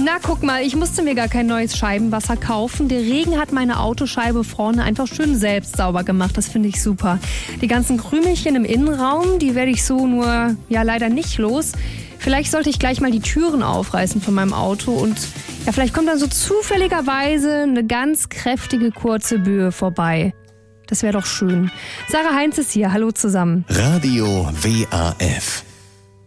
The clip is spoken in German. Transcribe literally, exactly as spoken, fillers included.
Na, guck mal, ich musste mir gar kein neues Scheibenwasser kaufen. Der Regen hat meine Autoscheibe vorne einfach schön selbst sauber gemacht. Das finde ich super. Die ganzen Krümelchen im Innenraum, die werde ich so nur, ja, leider nicht los. Vielleicht sollte ich gleich mal die Türen aufreißen von meinem Auto und ja, vielleicht kommt dann so zufälligerweise eine ganz kräftige kurze Böe vorbei. Das wäre doch schön. Sarah Heinz ist hier. Hallo zusammen. Radio W A F.